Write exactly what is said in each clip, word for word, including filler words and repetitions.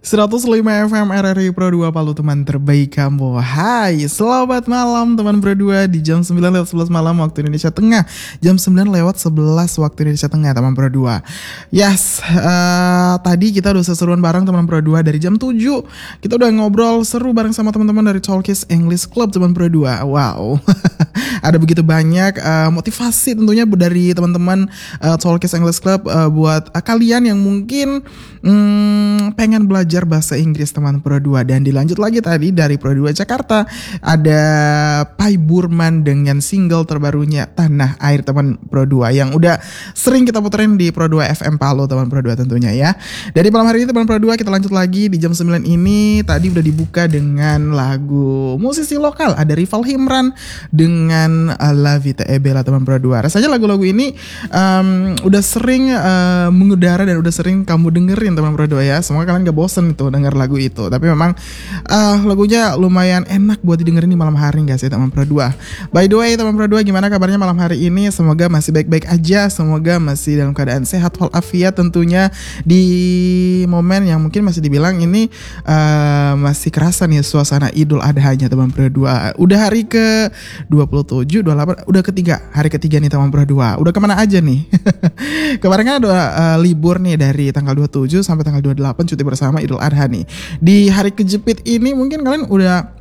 seratus lima F M R R I Pro dua Palu, teman terbaik kamu. Hai, selamat malam teman Pro dua di jam sembilan lewat sebelas malam waktu Indonesia Tengah. Jam sembilan lewat sebelas waktu Indonesia Tengah, teman Pro dua. Yes, uh, tadi kita udah seseruan bareng teman Pro dua dari jam tujuh. Kita udah ngobrol seru bareng sama teman-teman dari Talkies English Club teman Pro dua. Wow. Ada begitu banyak uh, motivasi tentunya dari teman-teman uh, Talkies English Club uh, buat uh, kalian yang mungkin um, pengen belajar bahasa Inggris teman Pro dua. Dan dilanjut lagi tadi dari Pro dua Jakarta ada Pai Burman dengan single terbarunya Tanah Air teman Pro dua yang udah sering kita puterin di Pro dua F M Palu teman Pro dua tentunya ya. Dari malam hari ini teman Pro dua kita lanjut lagi di jam sembilan ini. Tadi udah dibuka dengan lagu musisi lokal, ada Rival Himran dengan uh, La Vita e Bella teman Pro dua. Rasanya lagu-lagu ini um, udah sering uh, mengudara dan udah sering kamu dengerin teman Pro dua ya. Semoga kalian gak bosen itu denger lagu itu. Tapi memang uh, lagunya lumayan enak buat didengerin di malam hari gak sih teman Pro dua. By the way teman Pro dua, gimana kabarnya malam hari ini? Semoga masih baik-baik aja. Semoga masih dalam keadaan sehat walafiat tentunya di momen yang mungkin masih dibilang ini uh, masih kerasa nih suasana Idul Adhanya teman Pro dua. Udah hari ke dua puluh tujuh, dua puluh delapan, udah ketiga, hari ketiga nih teman Pro dua. Udah kemana aja nih? Kemarin kan ada uh, libur nih dari tanggal dua puluh tujuh sampai tanggal dua puluh delapan, cuti bersama Idul Adha nih. Di hari kejepit ini mungkin kalian udah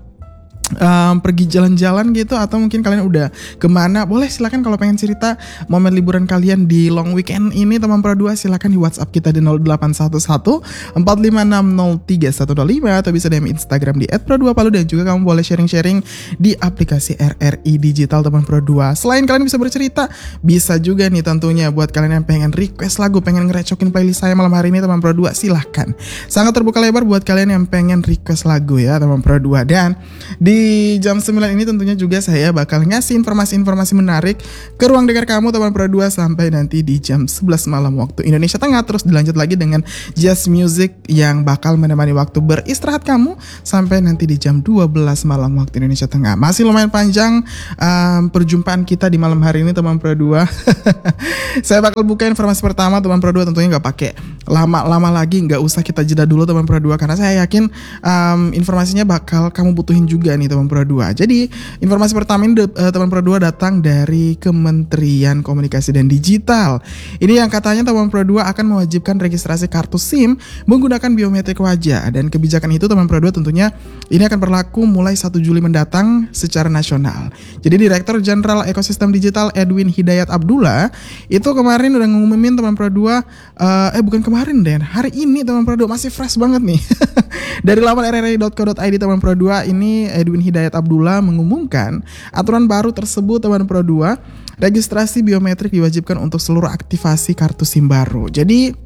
Um, pergi jalan-jalan gitu, atau mungkin kalian udah kemana? Boleh silakan kalau pengen cerita momen liburan kalian di long weekend ini teman Pro dua, silakan di WhatsApp kita di nol delapan satu satu empat lima enam nol tiga satu nol lima atau bisa D M Instagram di et pro dua palu, dan juga kamu boleh sharing-sharing di aplikasi R R I Digital teman Pro dua. Selain kalian bisa bercerita, bisa juga nih tentunya buat kalian yang pengen request lagu, pengen ngerecokin playlist saya malam hari ini teman Pro dua, silahkan. Sangat terbuka lebar buat kalian yang pengen request lagu ya teman Pro dua. Dan di Di jam sembilan ini tentunya juga saya bakal ngasih informasi-informasi menarik ke ruang dengar kamu teman Pro dua sampai nanti di jam sebelas malam waktu Indonesia Tengah. Terus dilanjut lagi dengan jazz music yang bakal menemani waktu beristirahat kamu sampai nanti di jam dua belas malam waktu Indonesia Tengah. Masih lumayan panjang um, perjumpaan kita di malam hari ini teman Pro dua. Saya bakal buka informasi pertama teman Pro dua, tentunya gak pakai lama-lama lagi, gak usah kita jeda dulu teman Pro dua, karena saya yakin um, informasinya bakal kamu butuhin juga nih teman Pro dua. Jadi informasi pertama ini uh, teman Pro dua datang dari Kementerian Komunikasi dan Digital. Ini yang katanya teman Pro dua akan mewajibkan registrasi kartu SIM menggunakan biometrik wajah, dan kebijakan itu teman Pro dua tentunya ini akan berlaku mulai satu Juli mendatang secara nasional. Jadi Direktur Jenderal Ekosistem Digital Edwin Hidayat Abdullah itu kemarin udah ngumumin teman Pro dua, uh, eh bukan kemarin deh, hari ini teman Pro dua, masih fresh banget nih. Dari laman r r i dot co dot i d teman Pro dua, ini Edwin Hidayat Abdullah mengumumkan aturan baru tersebut teman Pro dua, registrasi biometrik diwajibkan untuk seluruh aktivasi kartu SIM baru. Jadi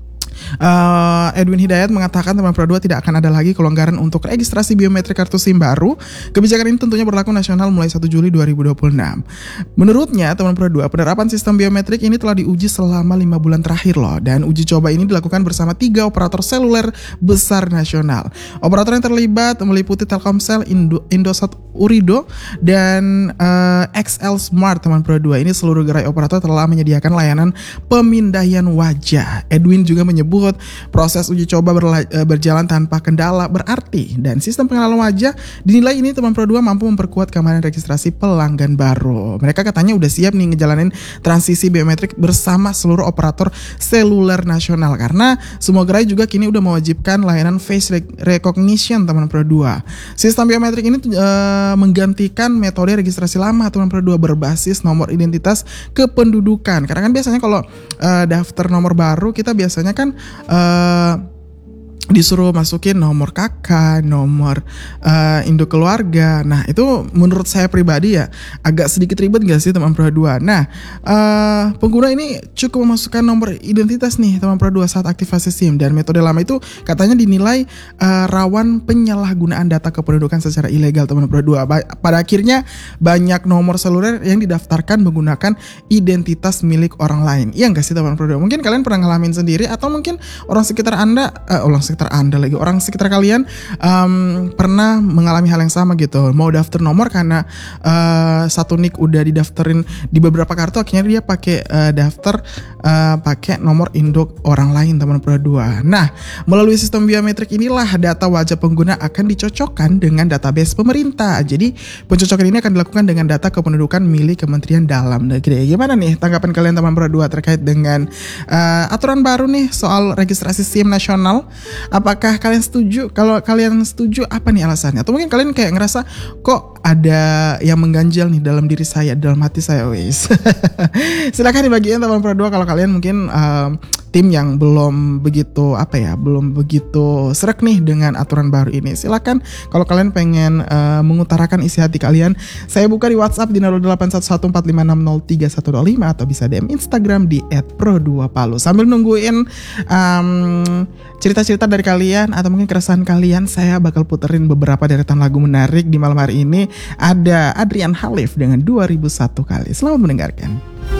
Uh, Edwin Hidayat mengatakan teman Pro dua tidak akan ada lagi kelonggaran untuk registrasi biometrik kartu SIM baru. Kebijakan ini tentunya berlaku nasional mulai satu Juli dua ribu dua puluh enam. Menurutnya teman Pro dua, penerapan sistem biometrik ini telah diuji selama lima bulan terakhir loh, dan uji coba ini dilakukan bersama tiga operator seluler besar nasional. Operator yang terlibat meliputi Telkomsel, Indo, Indosat Urido, dan uh, X L Smart teman Pro dua. Ini seluruh gerai operator telah menyediakan layanan pemindaian wajah. Edwin juga menyebut proses uji coba berla- berjalan tanpa kendala berarti, dan sistem pengenalan wajah dinilai ini teman Pro dua mampu memperkuat keamanan registrasi pelanggan baru. Mereka katanya udah siap nih ngejalanin transisi biometrik bersama seluruh operator seluler nasional, karena semua gerai juga kini udah mewajibkan layanan face recognition teman Pro dua. Sistem biometrik ini uh, menggantikan metode registrasi lama teman Pro dua berbasis nomor identitas kependudukan. Karena kan biasanya kalau uh, daftar nomor baru kita biasanya kan Uh, disuruh masukin nomor kakak, nomor uh, induk keluarga. Nah itu menurut saya pribadi ya agak sedikit ribet gak sih teman Pro dua. Nah uh, pengguna ini cukup memasukkan nomor identitas nih teman Pro dua saat aktivasi SIM, dan metode lama itu katanya dinilai uh, rawan penyalahgunaan data kependudukan secara ilegal teman Pro dua. Ba- pada akhirnya banyak nomor seluler yang didaftarkan menggunakan identitas milik orang lain. Iya gak sih teman Pro dua? Mungkin kalian pernah ngalamin sendiri, atau mungkin orang sekitar anda uh, orang sekitar sekitar Anda lagi, orang sekitar kalian um, pernah mengalami hal yang sama gitu, mau daftar nomor karena uh, satu nick udah didaftarin di beberapa kartu, akhirnya dia pakai uh, daftar uh, pakai nomor induk orang lain, teman berdua. Nah, melalui sistem biometrik inilah data wajah pengguna akan dicocokkan dengan database pemerintah. Jadi pencocokan ini akan dilakukan dengan data kependudukan milik Kementerian Dalam Negeri. Gimana nih tanggapan kalian teman berdua terkait dengan uh, aturan baru nih soal registrasi SIM nasional? Apakah kalian setuju? Kalau kalian setuju, apa nih alasannya? Atau mungkin kalian kayak ngerasa kok ada yang mengganjal nih dalam diri saya, dalam hati saya, wes. Silakan dibagiin teman berdua kalau kalian mungkin uh, tim yang belum begitu apa ya, belum begitu srek nih dengan aturan baru ini. Silakan kalau kalian pengen uh, mengutarakan isi hati kalian, saya buka di WhatsApp di nol delapan satu satu empat lima enam nol tiga satu dua lima atau bisa D M Instagram di et pro dua palu. Sambil nungguin um, cerita-cerita dari kalian atau mungkin keresahan kalian, saya bakal puterin beberapa deretan lagu menarik di malam hari ini. Ada Adrian Halif dengan dua ribu satu kali. Selamat mendengarkan.